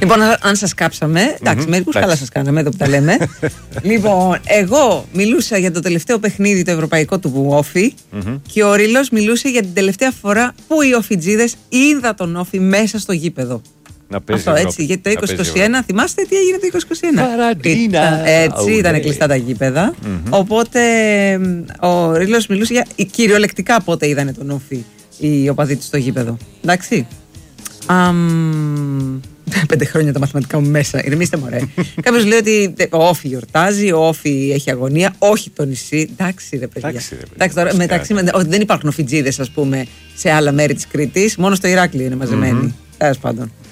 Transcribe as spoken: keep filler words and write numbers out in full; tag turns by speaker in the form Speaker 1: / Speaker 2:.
Speaker 1: Λοιπόν, αν σας κάψαμε, εντάξει, μερικούς καλά σας κάναμε εδώ που τα λέμε. Λοιπόν, εγώ μιλούσα για το τελευταίο παιχνίδι το ευρωπαϊκό του Όφη και ο Ρήλος μιλούσε για την τελευταία φορά που οι Οφιτζίδες είδα τον Όφη μέσα στο γήπεδο.
Speaker 2: Να παίζει
Speaker 1: αυτό έτσι, γιατί το είκοσι είκοσι ένα, θυμάστε τι έγινε το είκοσι είκοσι ένα.
Speaker 2: Καραντίνα.
Speaker 1: Έτσι, oh, ήταν κλειστά τα γήπεδα. Mm-hmm. Οπότε ο Ρήλος μιλούσε για κυριολεκτικά πότε είδανε τον Όφη οι οπαδοί του στο γήπεδο. Εντάξει. Um, πέντε χρόνια τα μαθηματικά μου μέσα. Ηρεμήστε μωρέ. Κάποιος λέει ότι ο Όφη γιορτάζει, ο Όφη έχει αγωνία, όχι το νησί. Εντάξει ρε παιδιά. Εντάξει, ρε, παιδιά. Εντάξει, τώρα, μεταξύ, δεν υπάρχουν Οφιτζίδες, ας πούμε, σε άλλα μέρη της Κρήτης. Μόνο στο Ηράκλειο είναι μαζεμένοι. Mm-hmm. Τέλος πάντων.